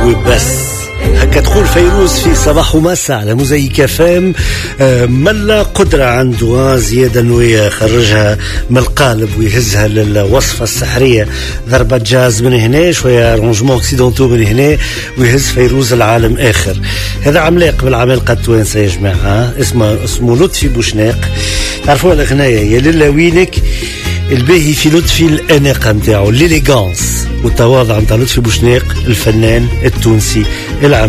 وبس. هكا تقول فيروز في صباح ومساء على موزايك فام. ملا قدرة عنده زيادة انه يخرجها من القالب ويهزها للوصفة السحرية، ضربة جاز من هنا شوية رونجمون اكسيدونتو من هنا ويهز فيروز العالم اخر. هذا عملاق بالعمالقة التوانسة يا جماعة، اسمه لطفي بوشناق. تعرفوا الأغنية يا للا وينك، الباهي في لطفي الأناقة متاعه، ليليغانس والتواضع متاع لطفي بوشناق الفنان التونسي العام.